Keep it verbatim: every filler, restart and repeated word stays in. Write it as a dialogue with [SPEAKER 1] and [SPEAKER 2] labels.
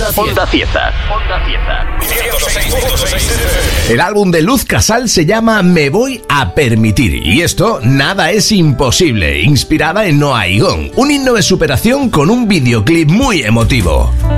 [SPEAKER 1] Onda Cieza. Onda Cieza.
[SPEAKER 2] El álbum de Luz Casal se llama Me voy a permitir. Y esto, Nada es imposible, inspirada en Noah Egon. Un himno de superación con un videoclip muy emotivo.